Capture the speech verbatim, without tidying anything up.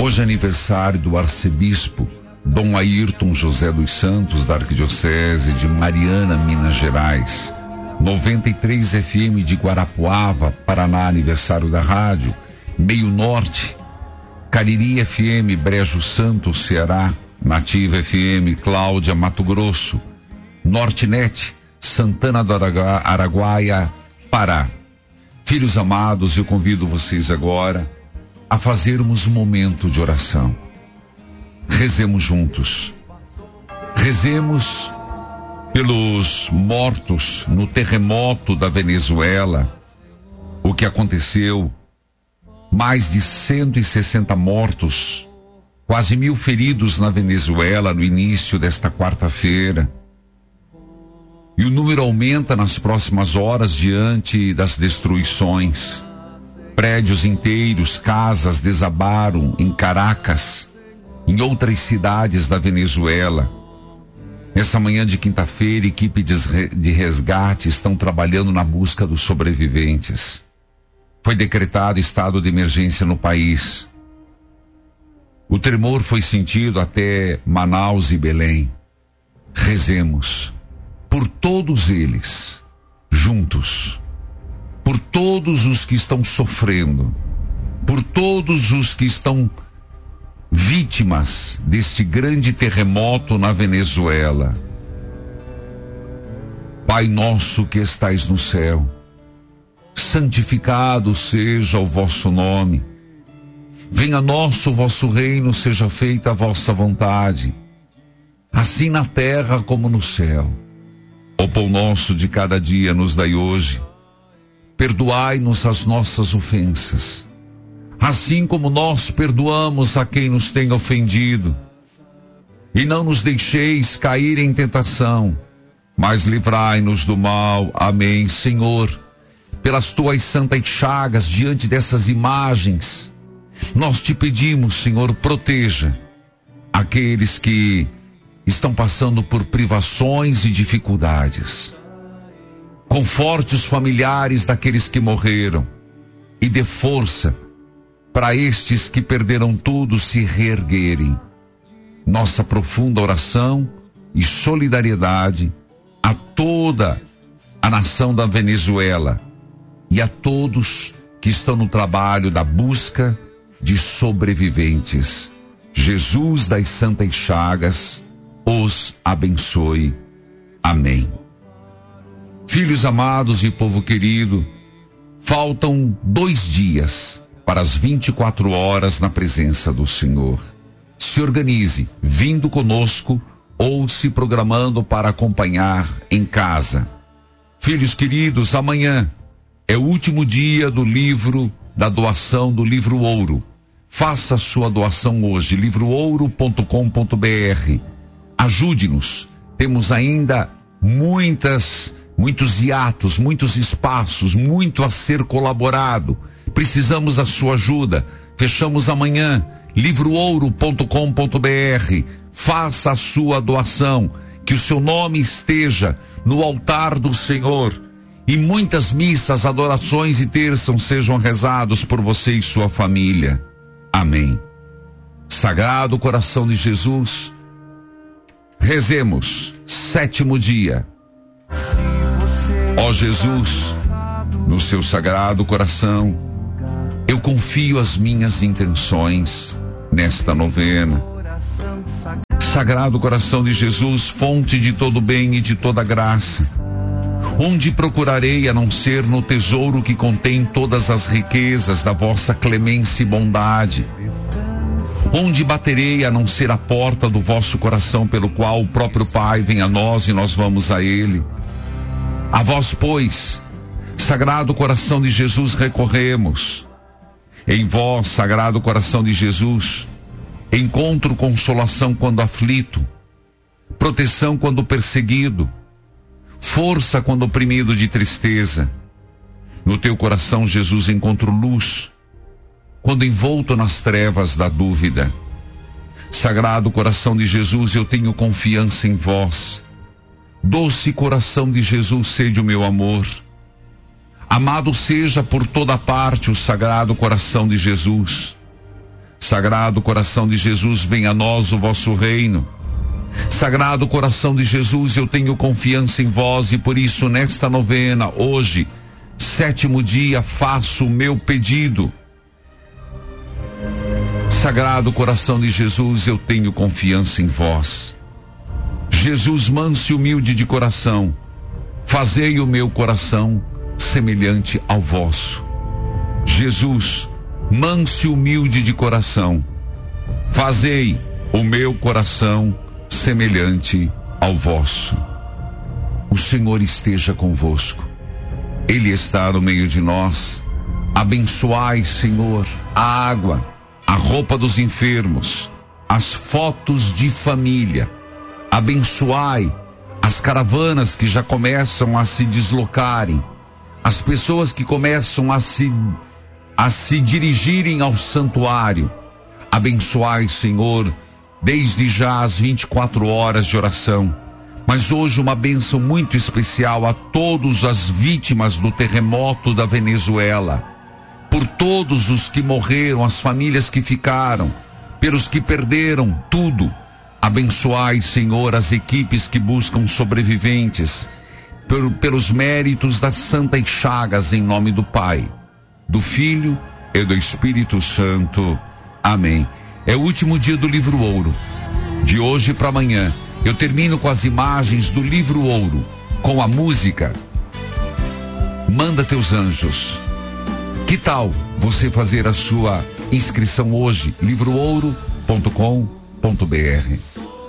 Hoje é aniversário do arcebispo Dom Ayrton José dos Santos, da Arquidiocese de Mariana, Minas Gerais. noventa e três F M de Guarapuava, Paraná, aniversário da rádio. Meio Norte, Cariri F M, Brejo Santo, Ceará. Nativa F M, Cláudia, Mato Grosso. Nortenet, Santana do Araguá, Araguaia, Pará. Filhos amados, eu convido vocês agora a fazermos um momento de oração. Rezemos juntos. Rezemos pelos mortos no terremoto da Venezuela. O que aconteceu? Mais de cento e sessenta mortos, quase mil feridos na Venezuela no início desta quarta-feira. E o número aumenta nas próximas horas diante das destruições. Prédios inteiros, casas desabaram em Caracas, em outras cidades da Venezuela. Nessa manhã de quinta-feira, equipe de resgate estão trabalhando na busca dos sobreviventes. Foi decretado estado de emergência no país. O tremor foi sentido até Manaus e Belém. Rezemos por todos eles, juntos, por todos os que estão sofrendo, por todos os que estão vítimas deste grande terremoto na Venezuela. Pai nosso que estais no céu, santificado seja o vosso nome. Venha a nós o vosso reino, seja feita a vossa vontade, assim na terra como no céu. O pão nosso de cada dia nos dai hoje. Perdoai-nos as nossas ofensas, assim como nós perdoamos a quem nos tem ofendido. E não nos deixeis cair em tentação, mas livrai-nos do mal. Amém. Senhor, pelas tuas santas chagas, diante dessas imagens, nós te pedimos, Senhor, proteja aqueles que estão passando por privações e dificuldades. Conforte os familiares daqueles que morreram e dê força para estes que perderam tudo se reerguerem. Nossa profunda oração e solidariedade a toda a nação da Venezuela e a todos que estão no trabalho da busca de sobreviventes. Jesus das Santas Chagas os abençoe. Amém. Filhos amados e povo querido, faltam dois dias para as vinte e quatro horas na presença do Senhor. Se organize, vindo conosco ou se programando para acompanhar em casa. Filhos queridos, amanhã é o último dia do livro da doação do livro Ouro. Faça a sua doação hoje, livro ouro ponto com ponto b r. Ajude-nos. Temos ainda muitas, muitos hiatos, muitos espaços, muito a ser colaborado. Precisamos da sua ajuda. Fechamos amanhã. livro ouro ponto com ponto b r. Faça a sua doação. Que o seu nome esteja no altar do Senhor. E muitas missas, adorações e terços sejam rezados por você e sua família. Amém. Sagrado coração de Jesus, rezemos, sétimo dia. Ó Jesus, no seu sagrado coração, eu confio as minhas intenções nesta novena. Sagrado coração de Jesus, fonte de todo bem e de toda graça, onde procurarei a não ser no tesouro que contém todas as riquezas da vossa clemência e bondade? Onde baterei a não ser a porta do vosso coração, pelo qual o próprio Pai vem a nós e nós vamos a Ele? A vós, pois, Sagrado coração de Jesus, recorremos. Em vós, Sagrado coração de Jesus, encontro consolação quando aflito, proteção quando perseguido, força quando oprimido de tristeza. No teu coração, Jesus, encontro luz quando envolto nas trevas da dúvida. Sagrado coração de Jesus, eu tenho confiança em vós. Doce coração de Jesus, sede o meu amor. Amado seja por toda parte o Sagrado coração de Jesus. Sagrado coração de Jesus, venha a nós o vosso reino. Sagrado coração de Jesus, eu tenho confiança em vós e por isso nesta novena, hoje, sétimo dia, faço o meu pedido. Sagrado coração de Jesus, eu tenho confiança em vós. Jesus manso e humilde de coração, fazei o meu coração semelhante ao vosso. Jesus, manso e humilde de coração, fazei o meu coração semelhante ao vosso. O Senhor esteja convosco. Ele está no meio de nós. Abençoai, Senhor, a água, a roupa dos enfermos, as fotos de família. Abençoai as caravanas que já começam a se deslocarem, as pessoas que começam a se, a se dirigirem ao santuário. Abençoai, Senhor, desde já as vinte e quatro horas de oração. Mas hoje uma bênção muito especial a todas as vítimas do terremoto da Venezuela, por todos os que morreram, as famílias que ficaram, pelos que perderam tudo. Abençoai, Senhor, as equipes que buscam sobreviventes, por, pelos méritos das Santas Chagas, em nome do Pai, do Filho e do Espírito Santo. Amém. É o último dia do livro Ouro. De hoje para amanhã, eu termino com as imagens do livro Ouro, com a música Manda Teus Anjos. Que tal você fazer a sua inscrição hoje? livro ouro ponto com ponto br